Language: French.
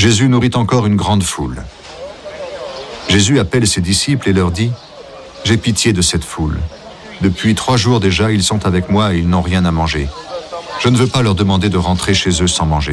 Jésus nourrit encore une grande foule. Jésus appelle ses disciples et leur dit « J'ai pitié de cette foule. Depuis 3 jours déjà, ils sont avec moi et ils n'ont rien à manger. Je ne veux pas leur demander de rentrer chez eux sans manger. »